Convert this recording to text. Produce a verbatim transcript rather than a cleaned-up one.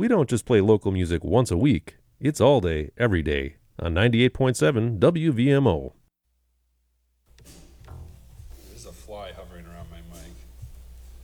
We don't just play local music once a week. It's all day, every day, on ninety-eight point seven W V M O. There's a fly hovering around my mic.